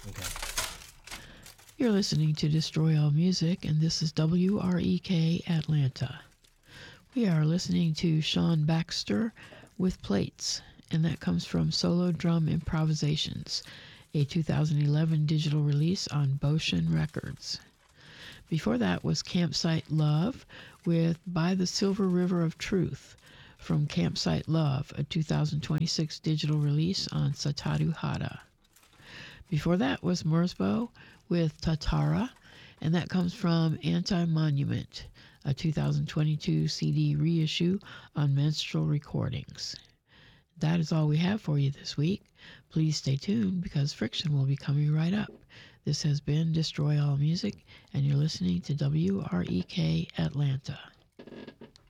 Okay. You're listening to Destroy All Music, and this is WREK Atlanta. We are listening to Sean Baxter with Plates, and that comes from Solo Drum Improvisations, a 2011 digital release on Boshin Records. Before that was Campsite Love with By the Silver River of Truth from Campsite Love, a 2026 digital release on Satadu Hada. Before that was Merzbow with Tatara, and that comes from Anti-Monument, a 2022 CD reissue on Menstrual Recordings. That is all we have for you this week. Please stay tuned because Friction will be coming right up. This has been Destroy All Music, and you're listening to WREK Atlanta.